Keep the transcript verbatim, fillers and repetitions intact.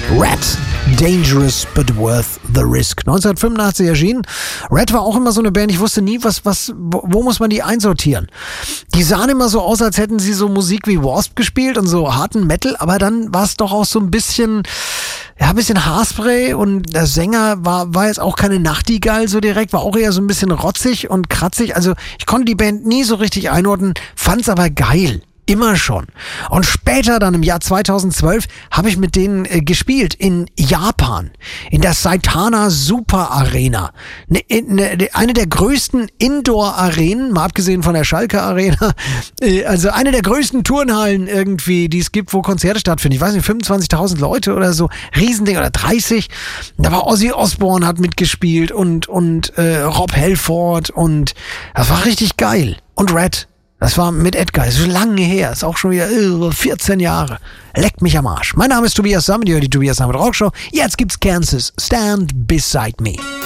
Red, Dangerous but Worth the Risk. neunzehnhundertfünfundachtzig erschienen. Red war auch immer so eine Band, ich wusste nie, was, was, wo, wo muss man die einsortieren. Die sahen immer so aus, als hätten sie so Musik wie Wasp gespielt und so harten Metal, aber dann war es doch auch so ein bisschen, ja, ein bisschen Haarspray und der Sänger war, war jetzt auch keine Nachtigall so direkt, war auch eher so ein bisschen rotzig und kratzig. Also ich konnte die Band nie so richtig einordnen, fand's aber geil. Immer schon. Und später, dann im Jahr zweitausendzwölf, habe ich mit denen äh, gespielt in Japan, in der Saitama Super Arena. Ne, ne, eine der größten Indoor-Arenen, mal abgesehen von der Schalke Arena, äh, also eine der größten Turnhallen irgendwie, die es gibt, wo Konzerte stattfinden. Ich weiß nicht, fünfundzwanzigtausend Leute oder so, Riesending oder dreißig. Da war Ozzy Osbourne, hat mitgespielt und, und äh, Rob Halford und das war richtig geil. Und Red. Das war mit Edgar, das ist schon lange her, ist auch schon wieder uh, vierzehn Jahre. Leckt mich am Arsch. Mein Name ist Tobias Sammet, ihr hört die Tobias Sammet Rockshow. Jetzt gibt's Kansas, Stand Beside Me.